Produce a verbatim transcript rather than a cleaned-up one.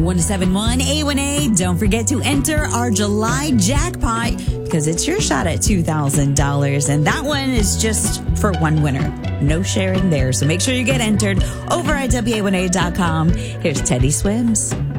one seven one A one A. Don't forget to enter our July jackpot because it's your shot at two thousand dollars. And that one is just for one winner. No sharing there. So make sure you get entered over at W A one A dot com. Here's Teddy Swims.